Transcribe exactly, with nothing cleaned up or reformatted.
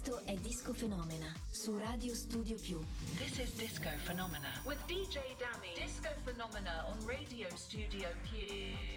Questo è Disco Phenomena su Radio Studio Più. This is Disco Phenomena with D J Dammy. Disco Phenomena on Radio Studio Più.